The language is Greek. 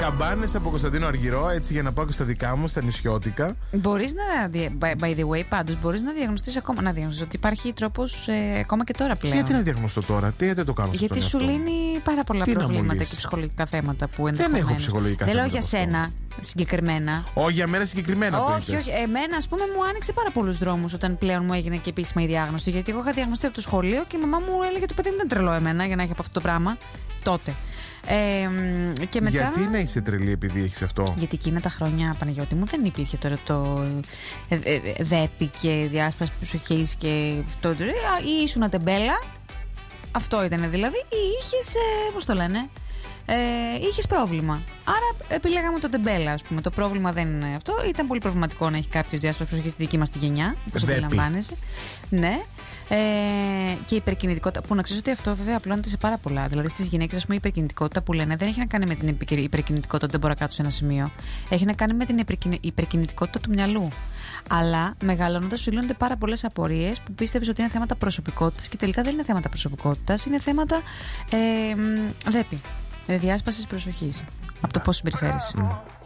καμπάνες από Κωνσταντίνο Αργυρό, έτσι για να πάω και στα δικά μου, στα νησιώτικα. Μπορείς να. By the way, πάντως, μπορείς να διαγνωστείς ακόμα. Να διαγνωστείς ότι υπάρχει τρόπος ακόμα και τώρα πλέον. Γιατί να διαγνωστώ τώρα, τι δεν το κάνω αυτό. Γιατί σου λύνει πάρα πολλά προβλήματα και ψυχολογικά θέματα που ενδεχομένως. Δεν έχω ψυχολογικά θέματα. Δεν λέω για σένα συγκεκριμένα. Όχι, για μένα συγκεκριμένα. Όχι. Εμένα, ας πούμε, μου άνοιξε πάρα πολλούς δρόμους όταν πλέον μου έγινε και επίσημα η διάγνωση. Γιατί εγώ είχα διαγνωστεί από το σχολείο και η μαμά μου έλεγε το παιδί μου δεν τρελό εμένα για να έχει από αυτό το πράγμα. Τότε. Και μετά... Γιατί να είσαι τρελή επειδή έχεις αυτό? Γιατί εκείνα τα χρόνια, Παναγιώτη μου, δεν υπήρχε τώρα το δέπη και διάσπαση προσοχής και αυτό. Ή ήσουν τεμπέλα, αυτό ήταν δηλαδή, ή είχες, πώς το λένε, είχες πρόβλημα. Άρα επιλέγαμε το τεμπέλα, ας πούμε. Το πρόβλημα δεν είναι αυτό. Ήταν πολύ προβληματικό να έχει κάποιος διάσπαση προσοχής στη δική μας τη γενιά. Πώς αντιλαμβάνεσαι. Ναι. Και η υπερκινητικότητα, που να ξέρεις ότι αυτό βέβαια απλώνεται σε πάρα πολλά. Δηλαδή στις γυναίκες, ας πούμε, η υπερκινητικότητα που λένε δεν έχει να κάνει με την υπερκινητικότητα ότι δεν μπορώ να κάτσω σε ένα σημείο. Έχει να κάνει με την υπερκινητικότητα του μυαλού. Αλλά μεγαλώνοντας σου λύνονται πάρα πολλές απορίες που πίστευες ότι είναι θέματα προσωπικότητας και τελικά δεν είναι θέματα προσωπικότητας, είναι θέματα διάσπασης προσοχής από το πώς συμπεριφέρεσαι.